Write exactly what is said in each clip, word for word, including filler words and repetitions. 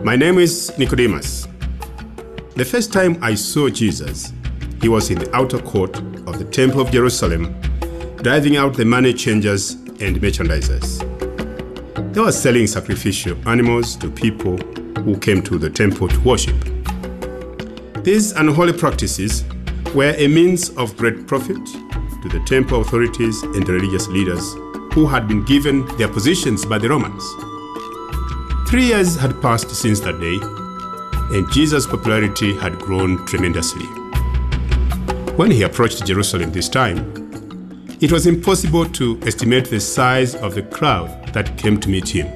My name is Nicodemus. The first time I saw Jesus, he was in the outer court of the Temple of Jerusalem, driving out the money changers and merchandisers. They were selling sacrificial animals to people who came to the temple to worship. These unholy practices were a means of great profit to the temple authorities and the religious leaders who had been given their positions by the Romans. Three years had passed since that day, and Jesus' popularity had grown tremendously. When he approached Jerusalem this time, it was impossible to estimate the size of the crowd that came to meet him.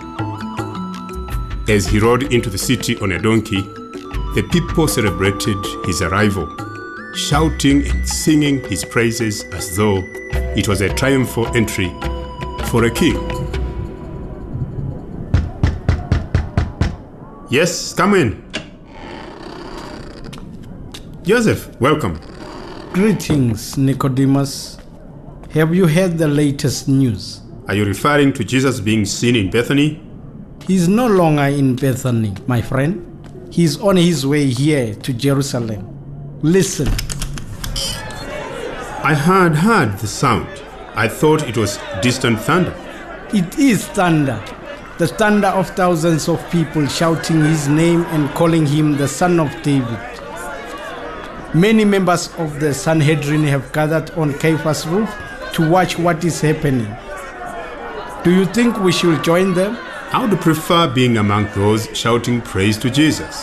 As he rode into the city on a donkey, the people celebrated his arrival, shouting and singing his praises as though it was a triumphal entry for a king. Yes, come in. Joseph, welcome. Greetings, Nicodemus. Have you heard the latest news? Are you referring to Jesus being seen in Bethany? He's no longer in Bethany, my friend. He's on his way here to Jerusalem. Listen. I had heard the sound. I thought it was distant thunder. It is thunder. The thunder of thousands of people shouting his name and calling him the Son of David. Many members of the Sanhedrin have gathered on Caiaphas' roof to watch what is happening. Do you think we should join them? I would prefer being among those shouting praise to Jesus.